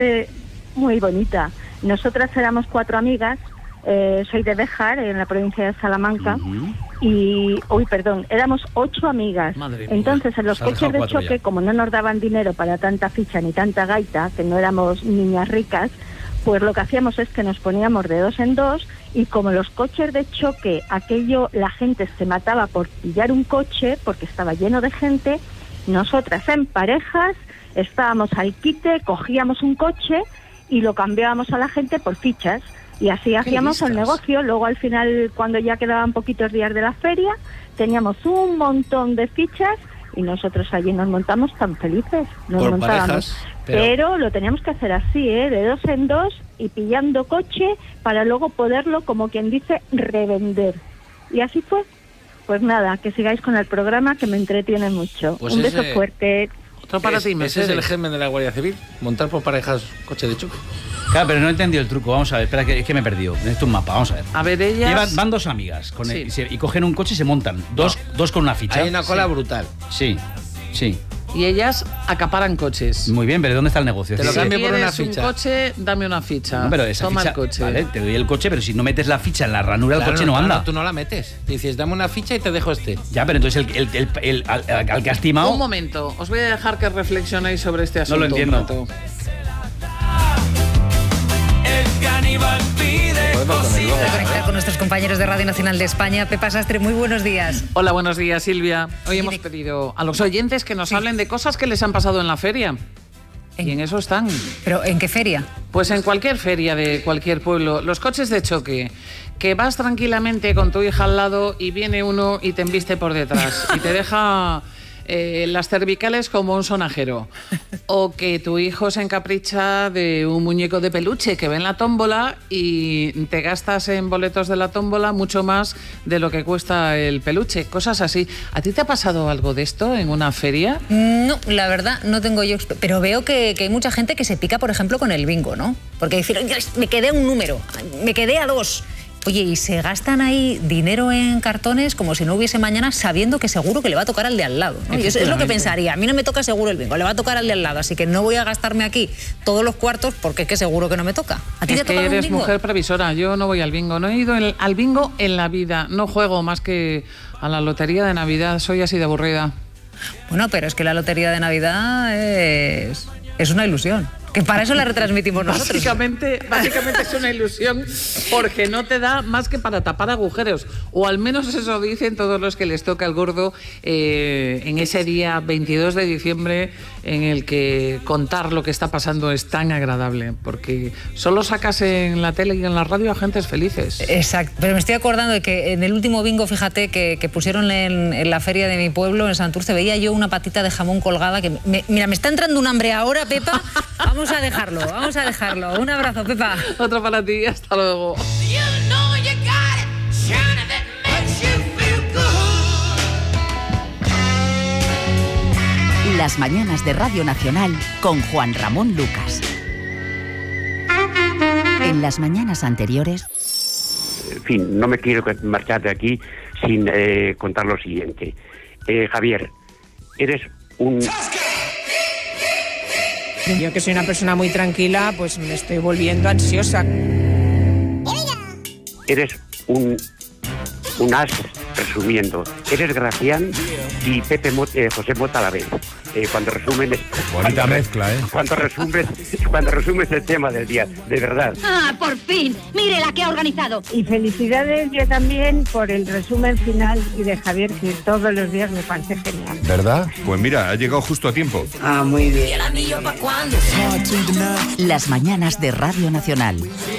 muy bonita. Nosotras éramos 4 amigas, soy de Béjar, en la provincia de Salamanca, éramos 8 amigas. Madre Entonces, mía, en los coches de choque, como no nos daban dinero para tanta ficha ni tanta gaita, que no éramos niñas ricas, pues lo que hacíamos es que nos poníamos de 2 en 2, y como los coches de choque, la gente se mataba por pillar un coche, porque estaba lleno de gente, nosotras en parejas estábamos al quite, cogíamos un coche y lo cambiábamos a la gente por fichas. Y así hacíamos el negocio. Luego, al final, cuando ya quedaban poquitos días de la feria, teníamos un montón de fichas y nosotros allí nos montamos tan felices. Nos por montábamos. parejas, pero lo teníamos que hacer así, de 2 en 2 y pillando coche para luego poderlo, como quien dice, revender. Y así fue. Pues nada, que sigáis con el programa, que me entretiene mucho. Pues un beso fuerte. Otro para ti, ese es el germen de la Guardia Civil, montar por parejas coche de choque. Claro, pero no he entendido el truco. Vamos a ver, espera, que me he perdido. Necesito un mapa, vamos a ver. A ver, ellas... Van 2 amigas y cogen un coche y se montan. Dos con una ficha. Hay una cola brutal. Sí. Y ellas acaparan coches. Muy bien, pero ¿dónde está el negocio? Te lo cambio por una ficha. ficha. Un coche, dame una ficha. No, pero esa Toma ficha, el coche. Vale, te doy el coche, pero si no metes la ficha en la ranura, el coche no anda. No, tú no la metes. Dices, dame una ficha y te dejo este. Ya, pero entonces al que has timado... Un momento, os voy a dejar que reflexionéis sobre este asunto. No lo entiendo. Un rato. El caníbal pide cocina. Conectar con nuestros compañeros de Radio Nacional de España. Pepa Sastre, muy buenos días. Hola, buenos días, Silvia. Hoy hemos pedido a los oyentes que nos hablen de cosas que les han pasado en la feria. Y en eso están. ¿Pero en qué feria? Pues en cualquier feria de cualquier pueblo. Los coches de choque, que vas tranquilamente con tu hija al lado y viene uno y te embiste por detrás y te deja las cervicales como un sonajero. O que tu hijo se encapricha de un muñeco de peluche que ve en la tómbola y te gastas en boletos de la tómbola mucho más de lo que cuesta el peluche. Cosas así. ¿A ti te ha pasado algo de esto en una feria? No, la verdad, no tengo yo... Pero veo que hay mucha gente que se pica, por ejemplo, con el bingo, ¿no? Porque decir, me quedé a un número, me quedé a 2... Oye, y se gastan ahí dinero en cartones como si no hubiese mañana, sabiendo que seguro que le va a tocar al de al lado, ¿no? Y eso es lo que pensaría. A mí no me toca seguro el bingo, le va a tocar al de al lado, así que no voy a gastarme aquí todos los cuartos porque es que seguro que no me toca. ¿A ti te toca un bingo? Eres mujer previsora, yo no voy al bingo, no he ido al bingo en la vida, no juego más que a la lotería de Navidad, soy así de aburrida. Bueno, pero es que la lotería de Navidad es una ilusión. Que para eso la retransmitimos nosotros. Básicamente es una ilusión porque no te da más que para tapar agujeros. O al menos eso dicen todos los que les toca el gordo en ese día 22 de diciembre en el que contar lo que está pasando es tan agradable. Porque solo sacas en la tele y en la radio a gentes felices. Exacto. Pero me estoy acordando de que en el último bingo, fíjate, que pusieron en la feria de mi pueblo, en Santurce, veía yo una patita de jamón colgada que... Mira, me está entrando un hambre ahora, Pepa. Vamos a dejarlo. Un abrazo, Pepa. Otro para ti, hasta luego. Las mañanas de Radio Nacional con Juan Ramón Lucas. En las mañanas anteriores... En fin, no me quiero marchar de aquí sin contar lo siguiente. Javier, eres un... Yo que soy una persona muy tranquila, pues me estoy volviendo ansiosa. Eres un as, resumiendo. Eres Gracián y José Mota a la vez. Cuando resumen... Bonita mezcla, ¿eh? Cuando resumes el tema del día, de verdad. ¡Ah, por fin! ¡Mire la que ha organizado! Y felicidades yo también por el resumen final y de Javier, que todos los días me parece genial. ¿Verdad? Pues mira, ha llegado justo a tiempo. Ah, muy bien. Las mañanas de Radio Nacional.